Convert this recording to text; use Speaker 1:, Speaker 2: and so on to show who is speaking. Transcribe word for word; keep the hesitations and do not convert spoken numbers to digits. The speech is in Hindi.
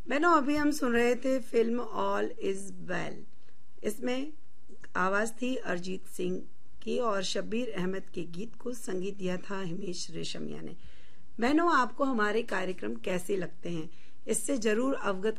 Speaker 1: बहनों, अभी हम सुन रहे थे फिल्म ऑल इज वेल। इसमें आवाज थी अरिजीत सिंह की और शब्बीर अहमद के गीत को संगीत दिया था हिमेश रेशमिया ने। बहनों, आपको हमारे कार्यक्रम कैसे लगते हैं इससे जरूर अवगत